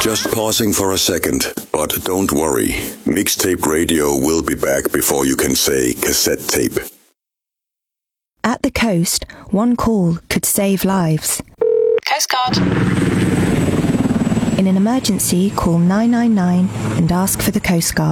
Just pausing for a second, but don't worry. Mixtape Radio will be back before you can say cassette tape. At the coast, one call could save lives. Coast Guard. In an emergency, call 999 and ask for the Coast Guard.